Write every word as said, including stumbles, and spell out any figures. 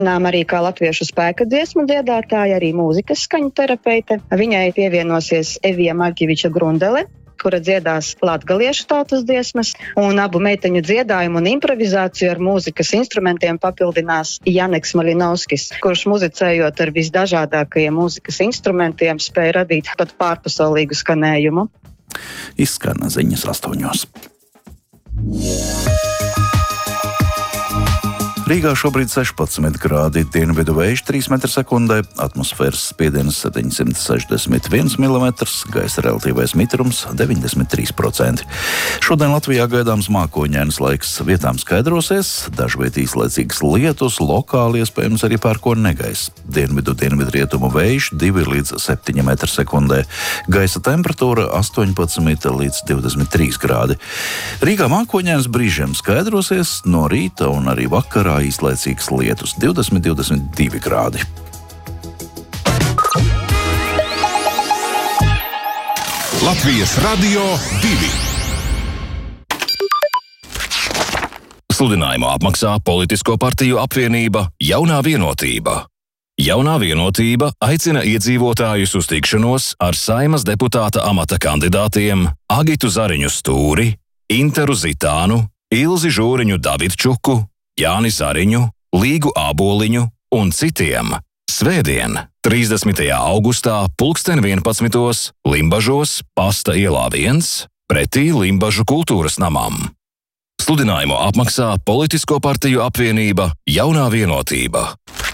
Nām arī kā latviešu spēka dziesmu dziedātāja, arī mūzikas skaņu terapeite. Viņai pievienosies Evija Markeviča Grundele, kura dziedās latgaliešu tautas dziesmas, un abu meiteņu dziedājumu un improvizāciju ar mūzikas instrumentiem papildinās Janeks Malinovskis, kurš muzicējot ar visdažādākajiem mūzikas instrumentiem spēja radīt pat pārpasaulīgu skanējumu. Izskan ziņas astoņos. Rīgā šobrīd sešpadsmit grādi, dienvidu vējš trīs metri sekundē, atmosfēras spiediens septiņsimt sešdesmit viens milimetrs, gaisa relatīvais mitrums deviņdesmit trīs procenti. Šodien Latvijā gaidāms mākoņains laiks, vietām skaidrosies, dažviet īslaicīgs lietus, lokāli iespējams arī pērkona negaiss. Dienvidu dienvidrietumu vējš divi līdz septiņi metri sekundē, gaisa temperatūra astoņpadsmit līdz divdesmit trīs grādi. Rīgā mākoņains brīžiem skaidrosies, no rīta un arī vakarā īslaicīgs lietus divdesmit līdz divdesmit divi grādi. Latvijas Radio divi. Sludinājumu apmaksā Politisko partiju apvienība Jaunā vienotība. Jaunā vienotība aicina iedzīvotājus uz tikšanos ar Saeimas deputāta amata kandidātiem Agitu Zariņu Stūri, Interu Zitānu, Ilzi Žūriņu Davidčuku, Jāni Zariņu, Līgu Āboliņu un citiem. Svētdien, trīsdesmitajā augustā, pulksten vienpadsmitos, Limbažos, Pasta ielā viens, pretī Limbažu kultūras namam. Sludinājumu apmaksā Politisko partiju apvienība Jaunā vienotība.